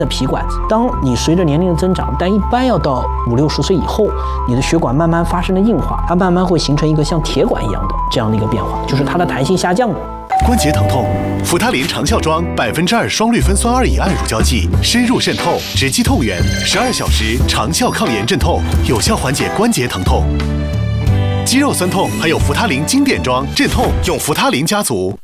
的皮管子。当你随着年龄的增长，但一般要到50、60岁以后，你的血管慢慢发生了硬化，它慢慢会形成一个像铁管一样的这样的一个变化，就是它的弹性下降了。 关节疼痛，扶他林长效妆2%双氯芬酸2乙胺乳胶剂，深入渗透，直击痛源，12小时长效抗炎镇痛，有效缓解关节疼痛、肌肉酸痛，还有扶他林经典装镇痛，用扶他林家族。